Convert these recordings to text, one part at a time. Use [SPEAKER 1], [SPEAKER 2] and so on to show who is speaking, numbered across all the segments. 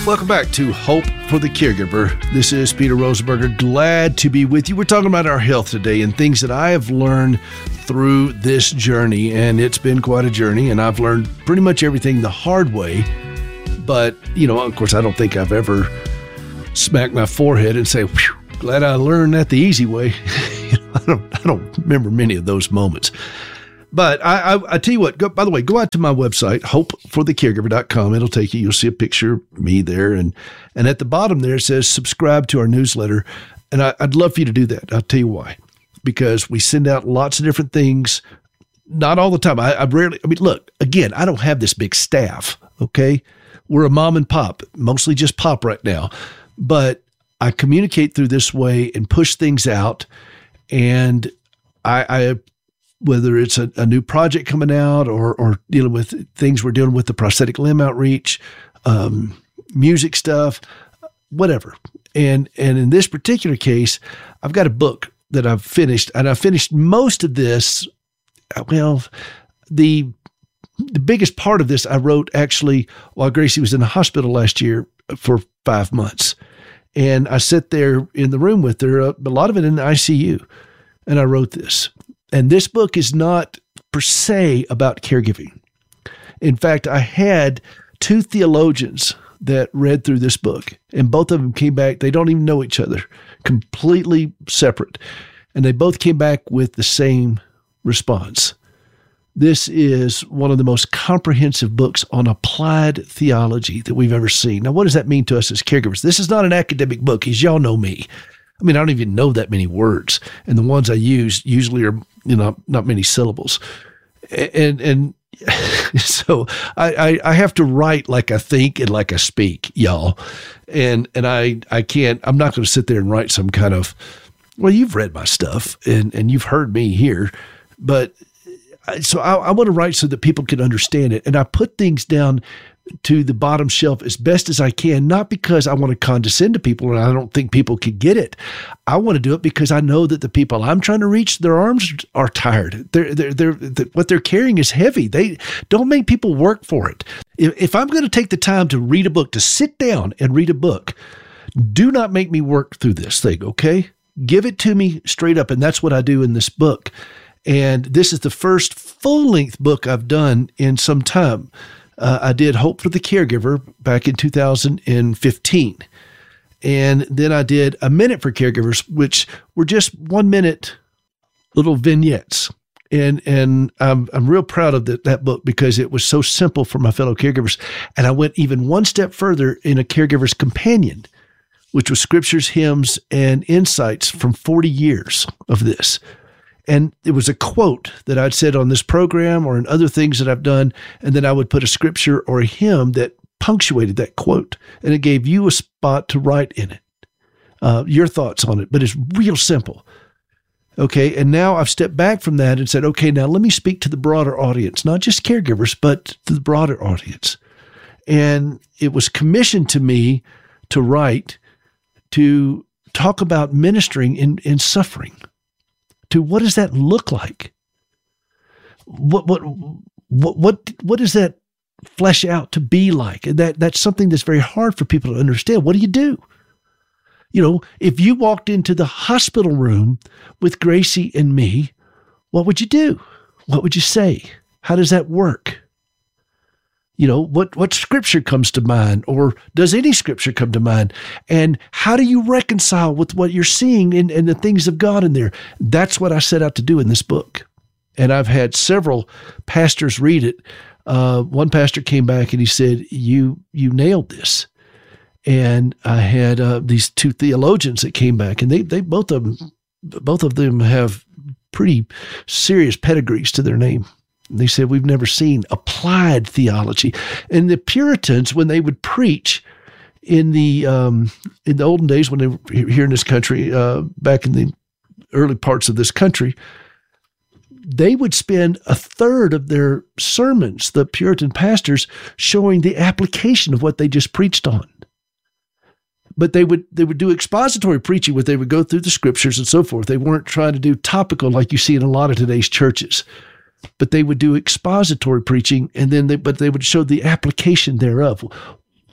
[SPEAKER 1] Welcome back to Hope for the Caregiver. This is Peter Rosenberger. Glad to be with you. We're talking about our health today and things that I have learned through this journey. And it's been quite a journey, and I've learned pretty much everything the hard way. But, of course, I don't think I've ever smacked my forehead and say, "Whew, glad I learned that the easy way." I don't remember many of those moments. But I tell you what, by the way, go out to my website, hopeforthecaregiver.com. It'll take you, you'll see a picture of me there. And at the bottom there, it says subscribe to our newsletter. And I'd love for you to do that. I'll tell you why. Because we send out lots of different things, not all the time. Look, again, I don't have this big staff, okay? We're a mom and pop, mostly just pop right now. But I communicate through this way and push things out. And I whether it's a new project coming out or dealing with things we're dealing with, the prosthetic limb outreach, music stuff, whatever. And in this particular case, I've got a book that I've finished, and I finished most of this. Well, the biggest part of this I wrote actually while Gracie was in the hospital last year for 5 months. And I sat there in the room with her, a lot of it in the ICU, and I wrote this. And this book is not per se about caregiving. In fact, I had 2 theologians that read through this book, and both of them came back. They don't even know each other, completely separate. And they both came back with the same response. This is one of the most comprehensive books on applied theology that we've ever seen. Now, what does that mean to us as caregivers? This is not an academic book, as y'all know me. I don't even know that many words, and the ones I use usually are, not many syllables. And so I have to write like I think and like I speak, y'all. And I'm not going to sit there and write some kind of, well, you've read my stuff and you've heard me here, but so I want to write so that people can understand it. And I put things down to the bottom shelf as best as I can, not because I want to condescend to people and I don't think people can get it. I want to do it because I know that the people I'm trying to reach, their arms are tired. What they're carrying is heavy. They don't make people work for it. If I'm going to take the time to read a book, to sit down and read a book, do not make me work through this thing, okay? Give it to me straight up. And that's what I do in this book. And this is the first full-length book I've done in some time. I did Hope for the Caregiver back in 2015. And then I did A Minute for Caregivers, which were just 1 minute little vignettes. And I'm real proud of that book because it was so simple for my fellow caregivers. And I went even one step further in A Caregiver's Companion, which was scriptures, hymns, and insights from 40 years of this. And it was a quote that I'd said on this program or in other things that I've done, and then I would put a scripture or a hymn that punctuated that quote, and it gave you a spot to write in it, your thoughts on it. But it's real simple. Okay, and now I've stepped back from that and said, okay, now let me speak to the broader audience, not just caregivers, but to the broader audience. And it was commissioned to me to write, to talk about ministering in suffering. To what does that look like? What does that flesh out to be like? And that's something that's very hard for people to understand. What do you do? If you walked into the hospital room with Gracie and me, what would you do? What would you say? How does that work? What scripture comes to mind, or does any scripture come to mind? And how do you reconcile with what you're seeing and the things of God in there? That's what I set out to do in this book. And I've had several pastors read it. One pastor came back and he said, you nailed this. And I had these 2 theologians that came back, and they both of them have pretty serious pedigrees to their name. They said, we've never seen applied theology. And the Puritans, when they would preach in the olden days, when they were here in this country, back in the early parts of this country, they would spend a third of their sermons, the Puritan pastors, showing the application of what they just preached on. But they would do expository preaching where they would go through the scriptures and so forth. They weren't trying to do topical like you see in a lot of today's churches. But they would do expository preaching, and then they would show the application thereof.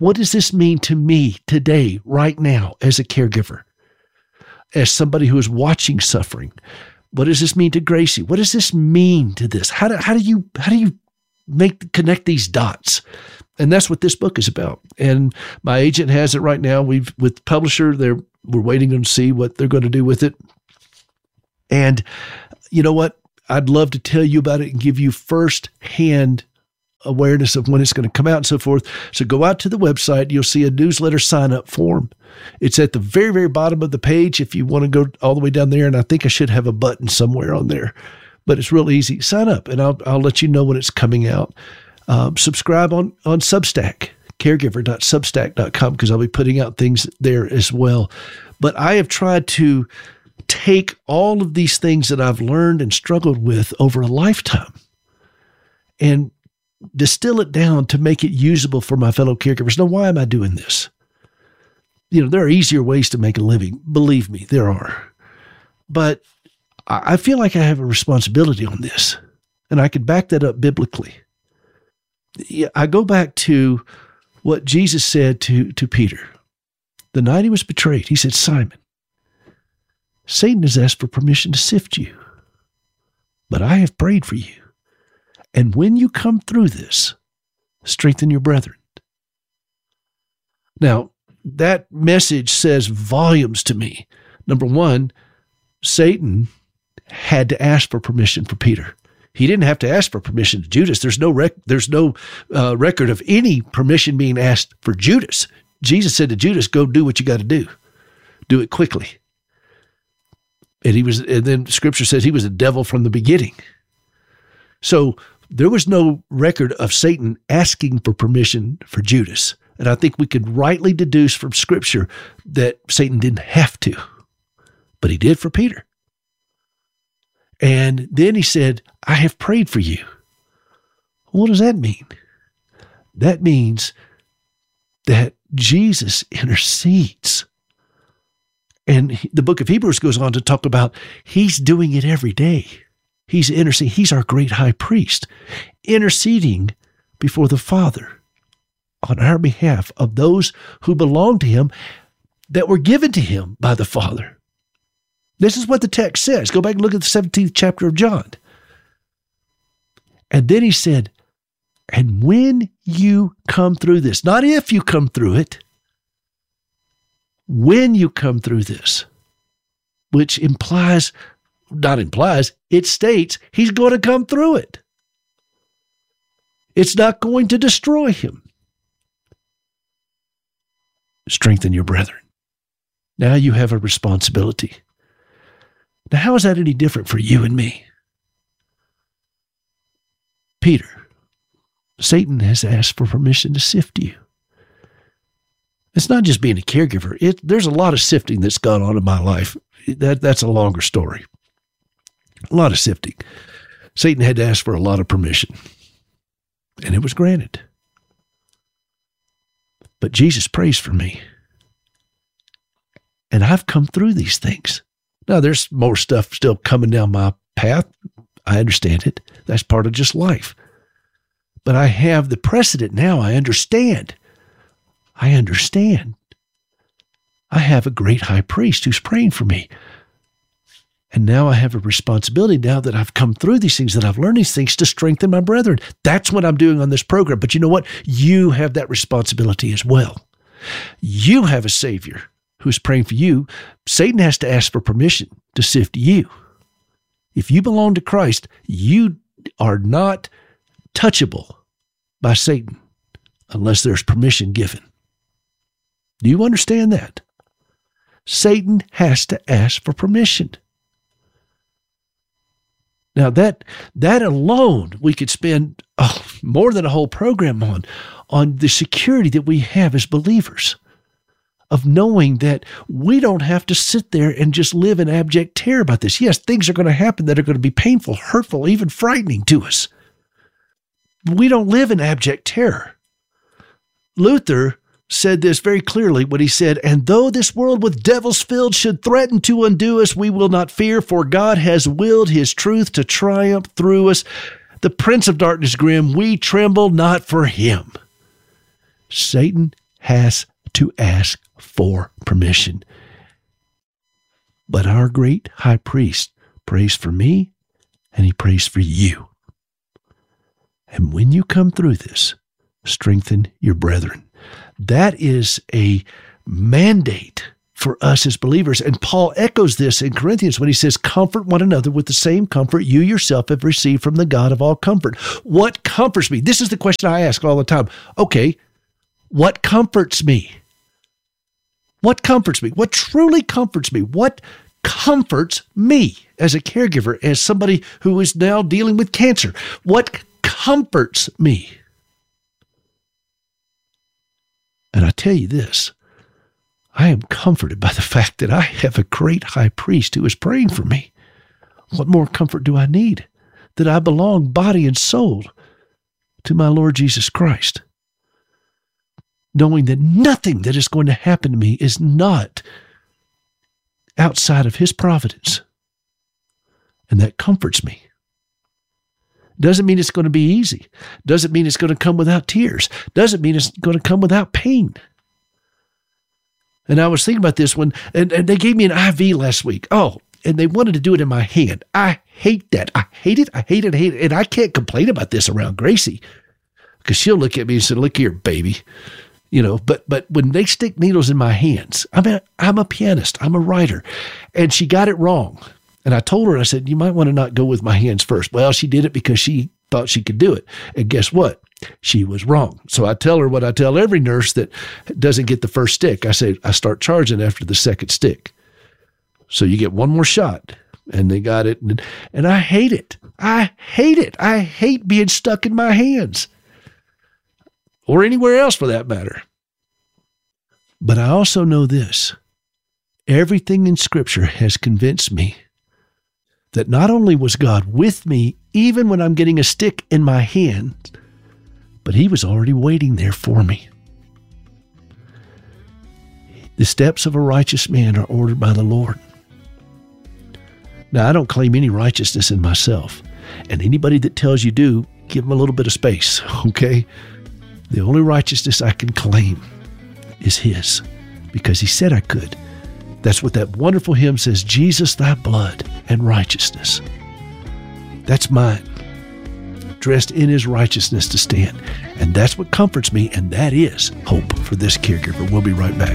[SPEAKER 1] What does this mean to me today, right now, as a caregiver, as somebody who is watching suffering? What does this mean to Gracie? What does this mean to this? How do you connect these dots? And that's what this book is about. And my agent has it right now. With publisher, we're waiting to see what they're going to do with it. And you know what? I'd love to tell you about it and give you first-hand awareness of when it's going to come out and so forth. So go out to the website. You'll see a newsletter sign-up form. It's at the very, very bottom of the page if you want to go all the way down there. And I think I should have a button somewhere on there. But it's real easy. Sign up, and I'll let you know when it's coming out. Subscribe on Substack, caregiver.substack.com, because I'll be putting out things there as well. But I have tried to take all of these things that I've learned and struggled with over a lifetime and distill it down to make it usable for my fellow caregivers. Now, why am I doing this? There are easier ways to make a living. Believe me, there are. But I feel like I have a responsibility on this, and I could back that up biblically. I go back to what Jesus said to Peter. The night he was betrayed, he said, Simon, Satan has asked for permission to sift you, but I have prayed for you. And when you come through this, strengthen your brethren. Now, that message says volumes to me. Number one, Satan had to ask for permission for Peter. He didn't have to ask for permission to Judas. There's no record of any permission being asked for Judas. Jesus said to Judas, go do what you got to do. Do it quickly. And then Scripture says he was a devil from the beginning. So there was no record of Satan asking for permission for Judas. And I think we could rightly deduce from Scripture that Satan didn't have to, but he did for Peter. And then he said, I have prayed for you. What does that mean? That means that Jesus intercedes. And the book of Hebrews goes on to talk about he's doing it every day. He's interceding. He's our great high priest, interceding before the Father on our behalf of those who belong to him that were given to him by the Father. This is what the text says. Go back and look at the 17th chapter of John. And then he said, and when you come through this, not if you come through it, when you come through this, which it states he's going to come through it. It's not going to destroy him. Strengthen your brethren. Now you have a responsibility. Now, how is that any different for you and me? Peter, Satan has asked for permission to sift you. It's not just being a caregiver. There's a lot of sifting that's gone on in my life. That's a longer story. A lot of sifting. Satan had to ask for a lot of permission, and it was granted. But Jesus prays for me, and I've come through these things. Now, there's more stuff still coming down my path. I understand it. That's part of just life. But I have the precedent now. I understand. I have a great high priest who's praying for me. And now I have a responsibility, now that I've come through these things, that I've learned these things, to strengthen my brethren. That's what I'm doing on this program. But you know what? You have that responsibility as well. You have a Savior who's praying for you. Satan has to ask for permission to sift you. If you belong to Christ, you are not touchable by Satan unless there's permission given. Do you understand that? Satan has to ask for permission. Now that alone, we could spend more than a whole program on the security that we have as believers, of knowing that we don't have to sit there and just live in abject terror about this. Yes, things are going to happen that are going to be painful, hurtful, even frightening to us. We don't live in abject terror. Luther said this very clearly when he said, and though this world with devils filled should threaten to undo us, we will not fear, for God has willed his truth to triumph through us. The prince of darkness grim, we tremble not for him. Satan has to ask for permission. But our great high priest prays for me, and he prays for you. And when you come through this, strengthen your brethren. That is a mandate for us as believers. And Paul echoes this in Corinthians when he says, comfort one another with the same comfort you yourself have received from the God of all comfort. What comforts me? This is the question I ask all the time. Okay, what comforts me? What comforts me? What truly comforts me? What comforts me as a caregiver, as somebody who is now dealing with cancer? What comforts me? And I tell you this, I am comforted by the fact that I have a great high priest who is praying for me. What more comfort do I need? That I belong body and soul to my Lord Jesus Christ. Knowing that nothing that is going to happen to me is not outside of His providence. And that comforts me. Doesn't mean it's going to be easy. Doesn't mean it's going to come without tears. Doesn't mean it's going to come without pain. And I was thinking about this one, and they gave me an IV last week. Oh, and they wanted to do it in my hand. I hate that. I hate it. And I can't complain about this around Gracie, because she'll look at me and say, look here, baby. But when they stick needles in my hands, I'm a pianist. I'm a writer. And she got it wrong. And I told her, I said, you might want to not go with my hands first. Well, she did it because she thought she could do it. And guess what? She was wrong. So I tell her what I tell every nurse that doesn't get the first stick. I say, I start charging after the second stick. So you get one more shot. And they got it. And I hate it. I hate it. I hate being stuck in my hands. Or anywhere else for that matter. But I also know this. Everything in Scripture has convinced me that not only was God with me even when I'm getting a stick in my hand, but He was already waiting there for me. The steps of a righteous man are ordered by the Lord. Now, I don't claim any righteousness in myself, and anybody that tells you do, give them a little bit of space, okay? The only righteousness I can claim is His, because He said I could. That's what that wonderful hymn says, Jesus, thy blood and righteousness. That's mine, dressed in His righteousness to stand. And that's what comforts me, and that is hope for this caregiver. We'll be right back.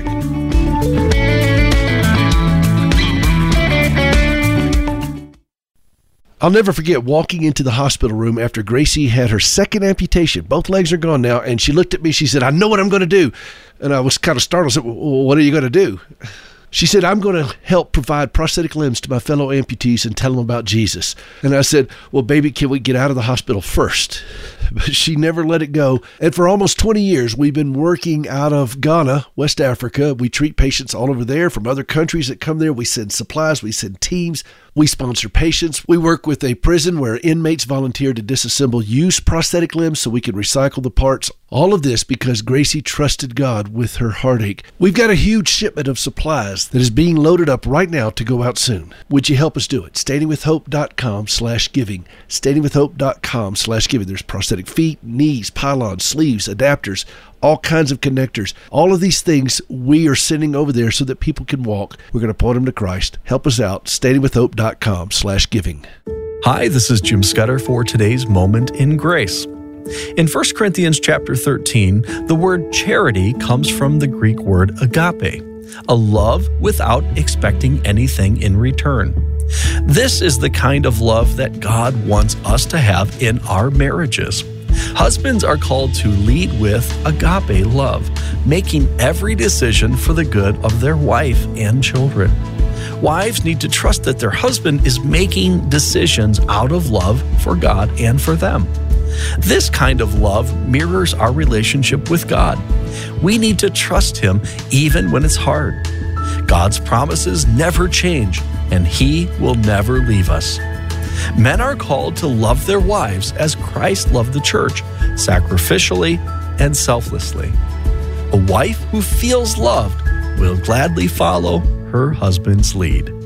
[SPEAKER 1] I'll never forget walking into the hospital room after Gracie had her second amputation. Both legs are gone now, and she looked at me. She said, I know what I'm going to do. And I was kind of startled. I said, well, what are you going to do? She said, I'm going to help provide prosthetic limbs to my fellow amputees and tell them about Jesus. And I said, well, baby, can we get out of the hospital first? But she never let it go. And for almost 20 years, we've been working out of Ghana, West Africa. We treat patients all over there from other countries that come there. We send supplies. We send teams. We sponsor patients. We work with a prison where inmates volunteer to disassemble used prosthetic limbs so we can recycle the parts. All of this because Gracie trusted God with her heartache. We've got a huge shipment of supplies that is being loaded up right now to go out soon. Would you help us do it? StandingWithHope.com/giving. StandingWithHope.com/giving. There's prosthetic feet, knees, pylons, sleeves, adapters, all kinds of connectors. All of these things we are sending over there so that people can walk. We're going to point them to Christ. Help us out. StandingWithHope.com/giving.
[SPEAKER 2] Hi, this is Jim Scudder for today's Moment in Grace. In 1 Corinthians chapter 13, the word charity comes from the Greek word agape, a love without expecting anything in return. This is the kind of love that God wants us to have in our marriages. Husbands are called to lead with agape love, making every decision for the good of their wife and children. Wives need to trust that their husband is making decisions out of love for God and for them. This kind of love mirrors our relationship with God. We need to trust Him even when it's hard. God's promises never change, and He will never leave us. Men are called to love their wives as Christ loved the church, sacrificially and selflessly. A wife who feels loved will gladly follow her husband's lead.